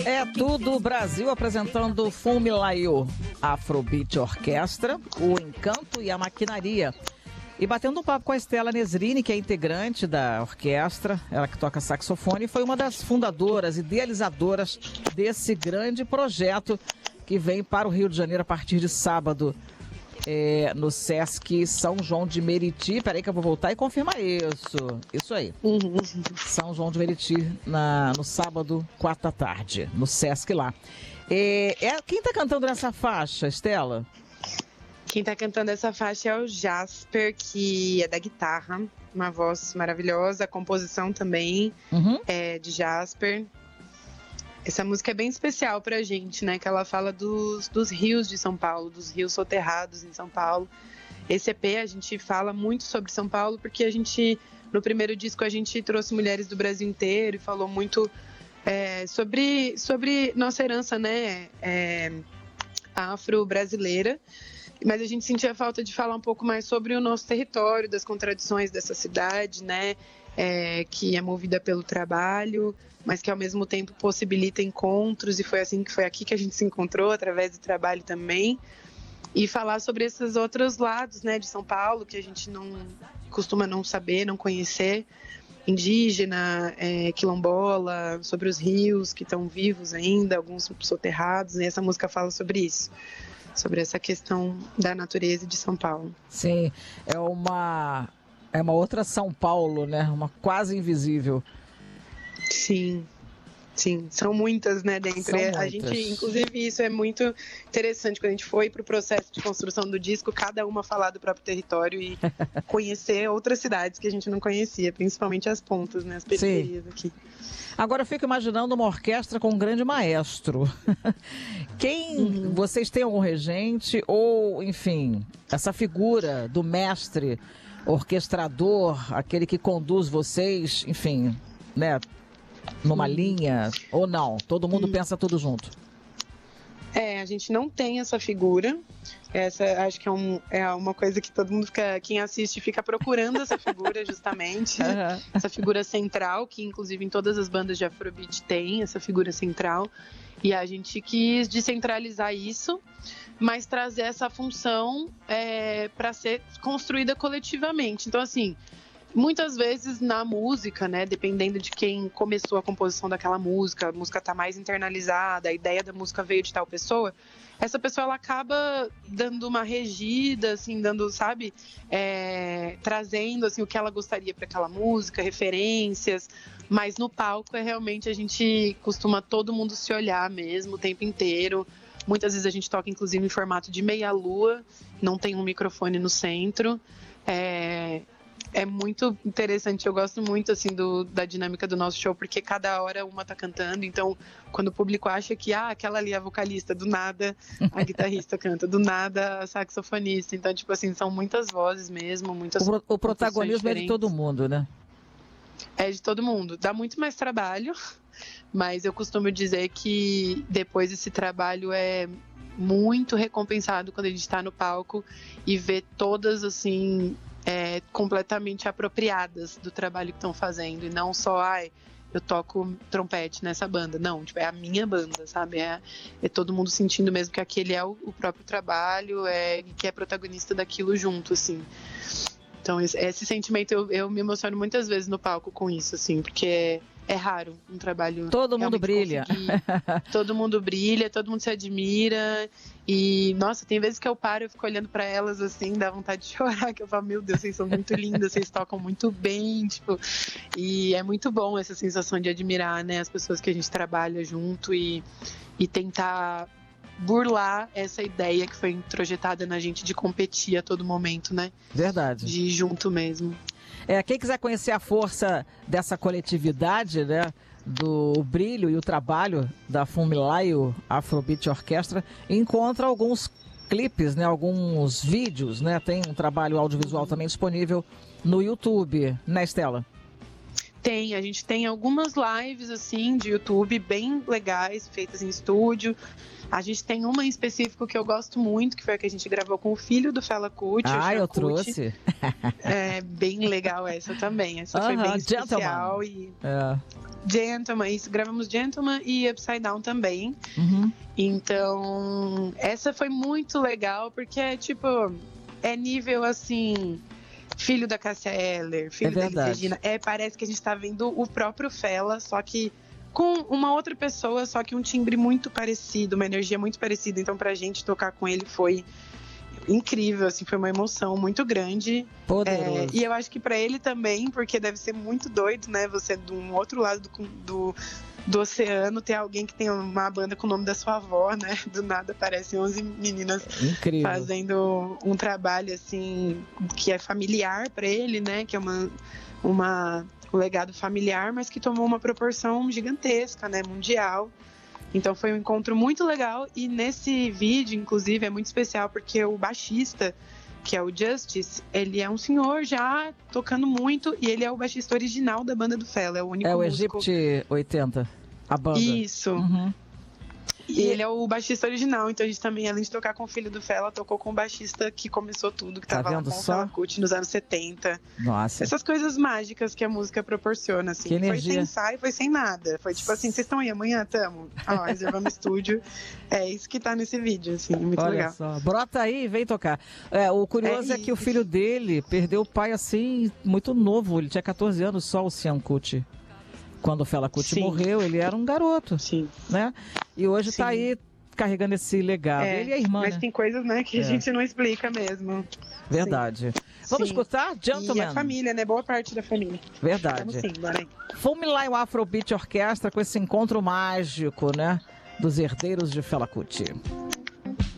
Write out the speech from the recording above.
É tudo Brasil apresentando Funmilayo Afrobeat Orquestra, o Encanto e a Maquinaria. E batendo um papo com a Estela Nesrini, que é integrante da orquestra, ela que toca saxofone, foi uma das fundadoras, idealizadoras desse grande projeto que vem para o Rio de Janeiro a partir de sábado, no Sesc São João de Meriti. Peraí que eu vou voltar e confirmar isso. Isso aí. São João de Meriti, no sábado, 4 da tarde, no Sesc lá. Quem está cantando nessa faixa, Estela? Quem tá cantando essa faixa é o Jasper, que é da guitarra, uma voz maravilhosa, a composição também é de Jasper. Essa música é bem especial pra gente, né, que ela fala dos rios de São Paulo, dos rios soterrados em São Paulo. Esse EP a gente fala muito sobre São Paulo, porque a gente, no primeiro disco, a gente trouxe mulheres do Brasil inteiro e falou muito sobre nossa herança, né, afro-brasileira. Mas a gente sentia falta de falar um pouco mais sobre o nosso território, das contradições dessa cidade, né? Que é movida pelo trabalho, mas que ao mesmo tempo possibilita encontros, e foi aqui que a gente se encontrou, através do trabalho também. E falar sobre esses outros lados, né, de São Paulo, que a gente não costuma não saber, não conhecer, indígena, quilombola, sobre os rios que estão vivos ainda, alguns soterrados, e essa música fala sobre isso. Sobre essa questão da natureza de São Paulo. Sim, é uma outra São Paulo, né? Uma quase invisível. Sim, são muitas, né, dentro. A gente, inclusive, isso é muito interessante, quando a gente foi para o processo de construção do disco, cada uma falar do próprio território e conhecer outras cidades que a gente não conhecia, principalmente as pontas, né, as periferias aqui. Agora eu fico imaginando uma orquestra com um grande maestro. Vocês têm algum regente ou, enfim, essa figura do mestre orquestrador, aquele que conduz vocês, enfim, né, numa linha, ou não? Todo mundo pensa tudo junto? A gente não tem essa figura. Essa acho que é uma coisa que todo mundo quem assiste fica procurando essa figura, justamente. Essa figura central, que inclusive em todas as bandas de Afrobeat tem essa figura central. E a gente quis descentralizar isso, mas trazer essa função para ser construída coletivamente. Então, assim, muitas vezes na música, né, dependendo de quem começou a composição daquela música, a música tá mais internalizada, a ideia da música veio de tal pessoa, essa pessoa ela acaba dando uma regida, assim, sabe, trazendo assim o que ela gostaria para aquela música, referências, mas no palco realmente a gente costuma todo mundo se olhar mesmo o tempo inteiro. Muitas vezes a gente toca inclusive em formato de meia-lua, não tem um microfone no centro. É muito interessante, eu gosto muito assim da dinâmica do nosso show, porque cada hora uma tá cantando, então quando o público acha que aquela ali é a vocalista, do nada a guitarrista canta, do nada a saxofonista, então tipo assim, são muitas vozes mesmo, muitas o protagonismo é de todo mundo, né? É de todo mundo, dá muito mais trabalho, mas eu costumo dizer que depois esse trabalho é muito recompensado quando a gente tá no palco e vê todas assim completamente apropriadas do trabalho que estão fazendo, e não só, eu toco trompete nessa banda, não, tipo, é a minha banda, sabe, é todo mundo sentindo mesmo que aquele é o próprio trabalho, que é protagonista daquilo junto, assim. Então esse sentimento eu me emociono muitas vezes no palco com isso, assim, porque é raro um trabalho. Todo mundo brilha. Todo mundo brilha, todo mundo se admira. E, nossa, tem vezes que eu paro, eu fico olhando pra elas assim, dá vontade de chorar, que eu falo, meu Deus, vocês são muito lindas, vocês tocam muito bem, tipo. E é muito bom essa sensação de admirar, né, as pessoas que a gente trabalha junto e tentar burlar essa ideia que foi introjetada na gente de competir a todo momento, né? Verdade. De ir junto mesmo. Quem quiser conhecer a força dessa coletividade, né, do brilho e o trabalho da Funmilayo Afrobeat Orquestra, encontra alguns clipes, né, alguns vídeos, né, tem um trabalho audiovisual também disponível no YouTube, né, Estela? Tem, a gente tem algumas lives assim de YouTube bem legais, feitas em estúdio. A gente tem uma em específico que eu gosto muito, que foi a que a gente gravou com o filho do Fela Kuti. Eu trouxe. É bem legal essa também. Essa foi bem especial. Gentleman, isso, gravamos Gentleman e Upside Down também. Então, essa foi muito legal, porque tipo, é nível assim, filho da Cássia Eller, filho da Elis Regina. Parece que a gente tá vendo o próprio Fela, só que com uma outra pessoa, só que um timbre muito parecido, uma energia muito parecida. Então, pra gente tocar com ele foi incrível, assim, foi uma emoção muito grande. Poderoso. E eu acho que pra ele também, porque deve ser muito doido, né? Você de um outro lado do oceano, ter alguém que tem uma banda com o nome da sua avó, né? Do nada aparecem 11 meninas fazendo um trabalho, assim, que é familiar pra ele, né? Que é um legado familiar, mas que tomou uma proporção gigantesca, né? Mundial. Então foi um encontro muito legal e nesse vídeo, inclusive, é muito especial porque o baixista, que é o Justice, ele é um senhor já tocando muito e ele é o baixista original da banda do Fela, é o único músico... É o Egypt 80, a banda. Isso. E ele é o baixista original, então a gente também, além de tocar com o filho do Fela, tocou com o baixista que começou tudo, que tava lá com o Fela Kuti nos anos 70. Nossa. Essas coisas mágicas que a música proporciona, assim. Que foi sem ensaio, foi sem nada. Foi tipo assim, vocês estão aí amanhã? Tamo. Ó, reservamos no estúdio. É isso que tá nesse vídeo, assim, muito Olha legal. Só. Brota aí e vem tocar. O curioso é que o filho dele perdeu o pai, assim, muito novo. Ele tinha 14 anos só, o Sean Kuti. Quando o Fela Kuti morreu, ele era um garoto, né? E hoje tá aí carregando esse legado. Ele e a irmã, mas tem coisas, né, que a gente não explica mesmo. Verdade. Vamos escutar Gentleman? E a família, né? Boa parte da família. Verdade. Vamos sim, bora aí. Fumilai, o Afrobeat Orquestra, com esse encontro mágico, né? Dos herdeiros de Fela Kuti.